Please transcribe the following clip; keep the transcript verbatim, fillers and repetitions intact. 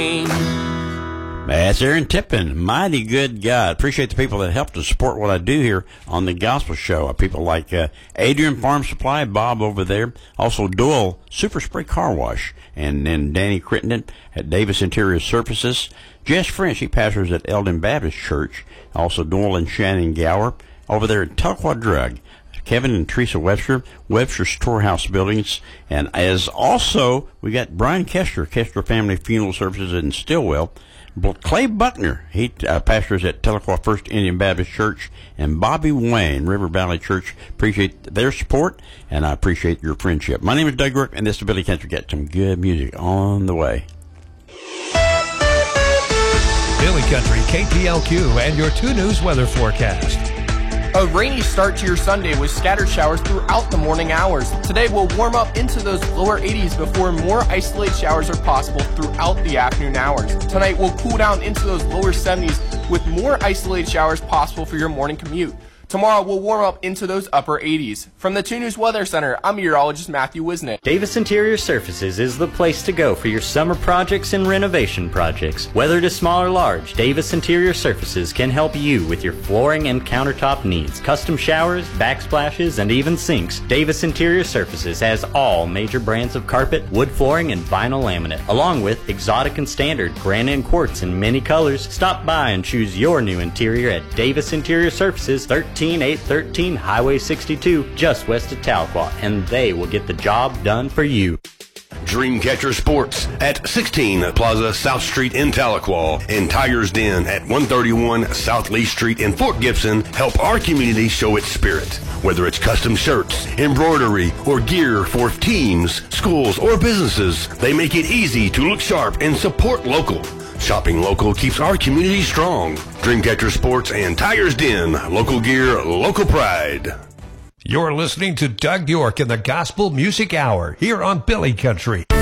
That's Aaron Tippin, mighty good God. Appreciate the people that help to support what I do here on the Gospel Show. People like uh, Adrian Farm Supply, Bob over there. Also Doyle Super Spray Car Wash. And then Danny Crittenden at Davis Interior Surfaces. Jess French, he pastors at Eldon Baptist Church. Also Doyle and Shannon Gower over there at Tahlequah Drug. Kevin and Teresa Webster, Webster Storehouse Buildings. And as also, we got Brian Kester, Kester Family Funeral Services in Stillwell. Clay Buckner, he uh, pastors at Tahlequah First Indian Baptist Church, and Bobby Wayne, River Valley Church. Appreciate their support, and I appreciate your friendship. My name is Doug York, and this is Billy Country. Got some good music on the way. Billy Country, K P L Q, and your two News weather forecast. A rainy start to your Sunday with scattered showers throughout the morning hours. Today we'll warm up into those lower eighties before more isolated showers are possible throughout the afternoon hours. Tonight we'll cool down into those lower seventies with more isolated showers possible for your morning commute. Tomorrow we'll warm up into those upper eighties. From the two News Weather Center, I'm meteorologist Matthew Wisnick. Davis Interior Surfaces is the place to go for your summer projects and renovation projects. Whether it is small or large, Davis Interior Surfaces can help you with your flooring and countertop needs. Custom showers, backsplashes, and even sinks. Davis Interior Surfaces has all major brands of carpet, wood flooring, and vinyl laminate, along with exotic and standard, granite and quartz in many colors. Stop by and choose your new interior at Davis Interior Surfaces, thirteen eight thirteen Highway sixty-two, just west of Tahlequah, and they will get the job done for you. Dreamcatcher Sports at sixteen Plaza South Street in Tahlequah and Tiger's Den at one thirty-one South Lee Street in Fort Gibson help our community show its spirit. Whether it's custom shirts, embroidery, or gear for teams, schools, or businesses, they make it easy to look sharp and support local. Shopping local keeps our community strong. Dreamcatcher Sports and Tiger's Den. Local gear, local pride. You're listening to Doug York in the Gospel Music Hour here on Billy Country.